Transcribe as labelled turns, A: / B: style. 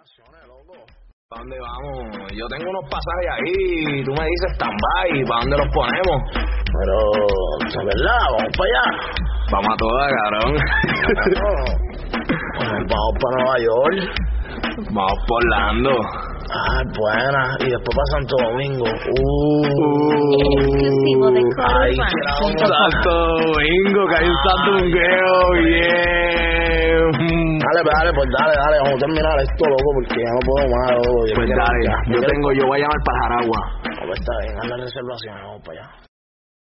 A: ¿Para dónde vamos? Yo tengo unos pasajes ahí, tú me dices stand-by, ¿para dónde los ponemos?
B: Pero, ¿es verdad? ¿Vamos para allá?
A: Vamos a todas, cabrón.
B: Vamos para Nueva York.
A: Vamos por Orlando.
B: Ay, buena. Y después para Santo Domingo.
C: Exclusivo de
B: Ay,
A: Santo Domingo, que hay un Santo Domingo, bien.
B: Dale, vamos a terminar esto, loco, porque ya no puedo más, loco.
A: Pues dale, yo voy a llamar para Jaragua.
B: Pues está bien, haz la reservación, vamos para allá.